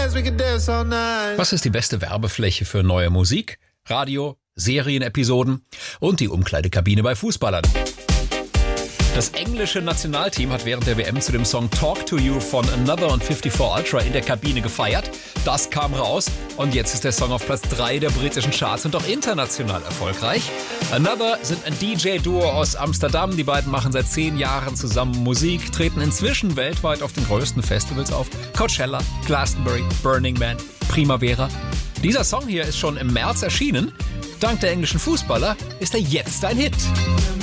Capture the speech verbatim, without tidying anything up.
Was ist die beste Werbefläche für neue Musik? Radio, Serienepisoden und die Umkleidekabine bei Fußballern. Das englische Nationalteam hat während der W M zu dem Song Talk to You von Another und fifty-four Ultra in der Kabine gefeiert. Das kam raus und jetzt ist der Song auf Platz drei der britischen Charts und auch international erfolgreich. Another sind ein D J-Duo aus Amsterdam. Die beiden machen seit zehn Jahren zusammen Musik, treten inzwischen weltweit auf den größten Festivals auf. Coachella, Glastonbury, Burning Man, Primavera. Dieser Song hier ist schon im März erschienen. Dank der englischen Fußballer ist er jetzt ein Hit.